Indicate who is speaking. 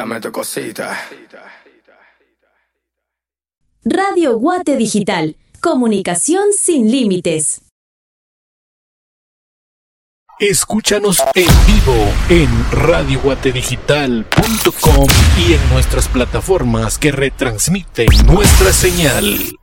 Speaker 1: Dame tu cosita.
Speaker 2: Radio Guate Digital. Comunicación sin límites.
Speaker 3: Escúchanos en vivo en radioguatedigital.com y en nuestras plataformas que retransmiten nuestra señal.